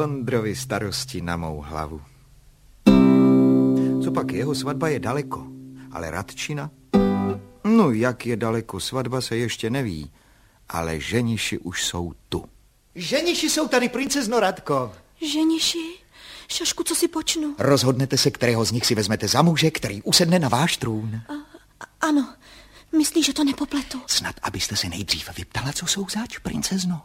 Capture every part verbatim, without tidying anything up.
Ondrovi starosti na mou hlavu. Co pak jeho svatba je daleko, ale Radčina? No, jak je daleko svatba, se ještě neví, ale ženiši už jsou tu. Ženiši jsou tady, princezno Radko. Ženiši? Šašku, co si počnu? Rozhodnete se, kterého z nich si vezmete za muže, který usedne na váš trůn. A, ano, myslíš, že to nepopletu? Snad, abyste se nejdřív vyptala, co jsou zač, princezno.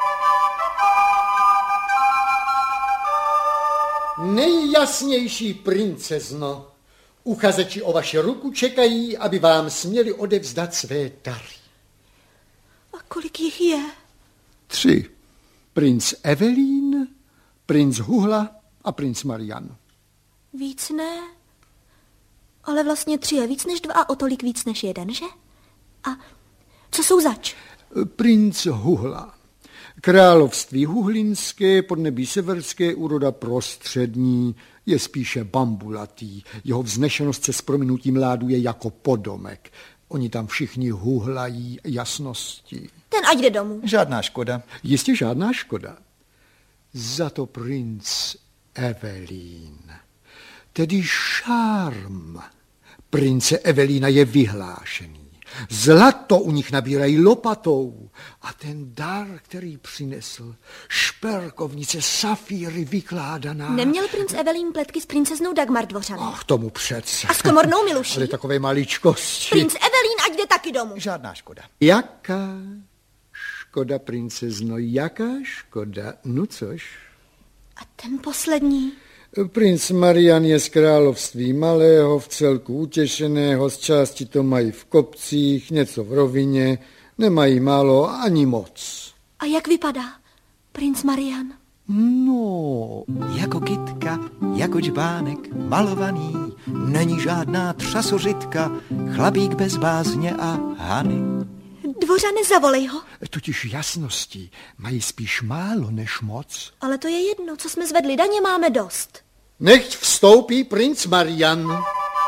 Nejjasnější princezno, uchazeči o vaši ruku čekají, aby vám směli odevzdat své dary. A kolik jich je? Tři. Princ Evelyn, princ Huhla a princ Marian. Víc ne? Ale vlastně tři je víc než dva a o tolik víc než jeden, že? A co jsou zač? Princ Huhla. Království huhlinské, podnebí severské, úroda prostřední, je spíše bambulatý. Jeho vznešenost se s prominutím láduje jako podomek. Oni tam všichni huhlají jasnosti. Ten ať jde domů. Žádná škoda. Jistě žádná škoda. Za to princ Evelyn, tedy šarm prince Evelína je vyhlášený. Zlato u nich nabírají lopatou a ten dar, který přinesl, šperkovnice, safíry vykládaná. Neměl princ Evelyn pletky s princeznou Dagmar Dvořany? Ach, tomu přece. A s komornou Miluší? Ale takové maličkosti. Princ Evelyn, ať jde taky domů. Žádná škoda. Jaká škoda, princezno, jaká škoda? No což? A ten poslední? Princ Marian je z království malého, v celku utěšeného, z části to mají v kopcích, něco v rovině, nemají málo ani moc. A jak vypadá princ Marian? No, jako kytka, jako džbánek, malovaný, není žádná třasořitka, chlapík bez bázně a hany. Dvořane, zavolej ho. Totiž jasnosti mají spíš málo než moc. Ale to je jedno, co jsme zvedli daně, máme dost. Nechť vstoupí princ Marian.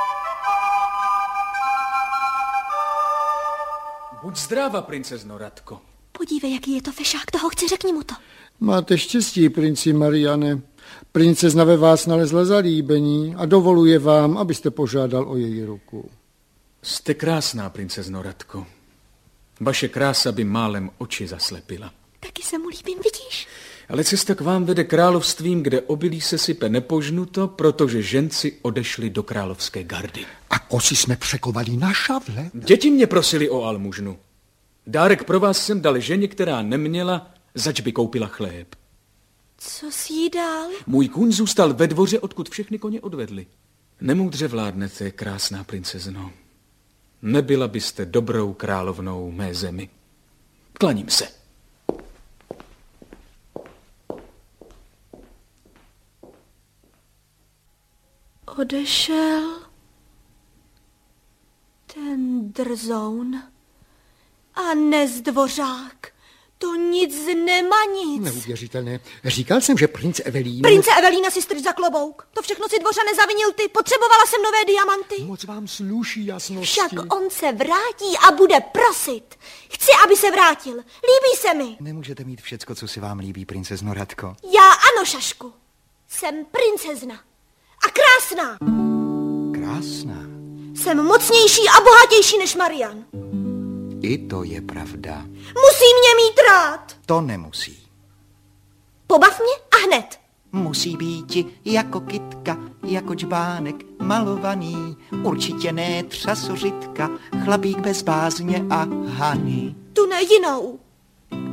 Buď zdráva, princezno Radko. Podívej, jaký je to fešák, toho chci, řekni mu to. Máte štěstí, princi Mariane. Princezna ve vás nalezla zalíbení a dovoluje vám, abyste požádal o její ruku. Jste krásná, princezno Radko. Vaše krása by málem oči zaslepila. Taky se mu líbím, vidíš? Ale cesta k vám vede královstvím, kde obilí se sype nepožnuto, protože ženci odešli do královské gardy. A kosy jsme překovali na šavle. Děti mě prosili o almužnu. Dárek pro vás jsem dal ženě, která neměla, zač by koupila chléb. Co jsi jí dal? Můj kůň zůstal ve dvoře, odkud všechny koně odvedli. Nemoudře vládnete, krásná princezno. Nebyla byste dobrou královnou mé zemi. Klaním se. Odešel ten drzoun a nezdvořák. To nic nemá nic. Neuvěřitelné. Říkal jsem, že princ Evelyn... Prince Evelína si strč za klobouk. To všechno si Dvořane zavinil ty. Potřebovala jsem nové diamanty. Moc vám sluší jasnosti. Však on se vrátí a bude prosit. Chci, aby se vrátil. Líbí se mi. Nemůžete mít všecko, co se vám líbí, princezno Radko. Já ano, Šašku. Jsem princezna. A krásná. Krásná. Jsem mocnější a bohatější než Marian. I to je pravda. Musí mě mít rád. To nemusí. Pobav mě a hned. Musí být jako kytka, jako džbánek, malovaný, určitě ne třasořitka, chlapík bez bázně a hany. Tu ne jinou.